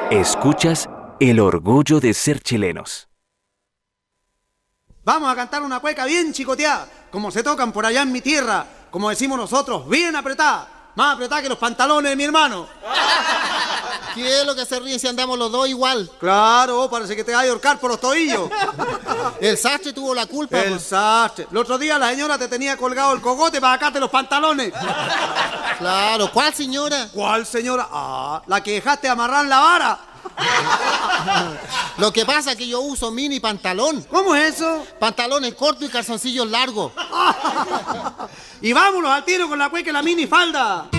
Escuchas El orgullo de ser chilenos. Vamos a cantar una cueca bien chicoteada, como se tocan por allá en mi tierra, como decimos nosotros, bien apretada, más apretada que los pantalones de mi hermano. ¿Qué es lo que se ríen si andamos los dos igual? Claro, parece que te vas a ahorcar por los tobillos. El sastre tuvo la culpa. El sastre. El otro día la señora te tenía colgado el cogote para sacarte los pantalones. Claro, ¿cuál señora? ¿Cuál señora? Ah, la que dejaste amarrar la vara. Lo que pasa es que yo uso mini pantalón. ¿Cómo es eso? Pantalones cortos y calzoncillos largos. Y vámonos al tiro con la cueca y la mini falda.